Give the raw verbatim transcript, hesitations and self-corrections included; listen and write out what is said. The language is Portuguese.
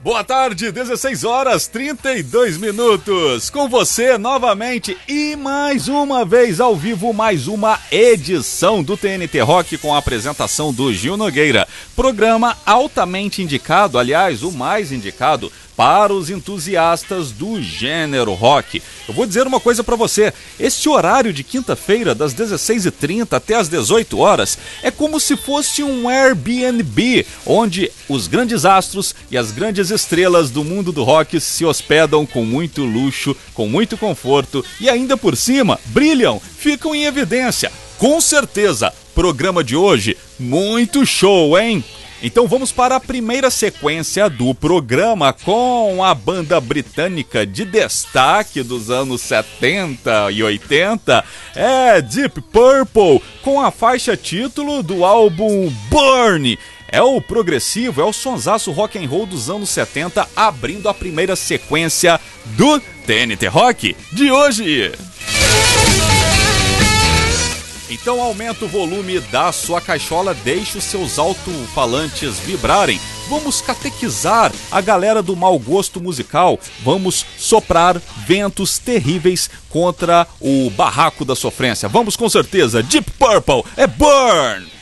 Boa tarde, dezesseis horas, trinta e dois minutos, com você novamente e mais uma vez ao vivo, mais uma edição do T N T Rock com a apresentação do Gil Nogueira. Programa altamente indicado, aliás, o mais indicado para os entusiastas do gênero rock. Eu vou dizer uma coisa para você, esse horário de quinta-feira, das dezesseis e trinta até as dezoito horas, é como se fosse um Airbnb, onde os grandes astros e as grandes estrelas do mundo do rock se hospedam com muito luxo, com muito conforto e ainda por cima brilham, ficam em evidência. Com certeza, programa de hoje, muito show, hein? Então vamos para a primeira sequência do programa com a banda britânica de destaque dos anos setenta e oitenta, é Deep Purple, com a faixa título do álbum Burn. É o progressivo, é o sonsaço rock and roll dos anos setenta, abrindo a primeira sequência do T N T Rock de hoje. Então aumenta o volume da sua caixola, deixe os seus alto-falantes vibrarem. Vamos catequizar a galera do mau gosto musical. Vamos soprar ventos terríveis contra o barraco da sofrência. Vamos com certeza. Deep Purple é Burn!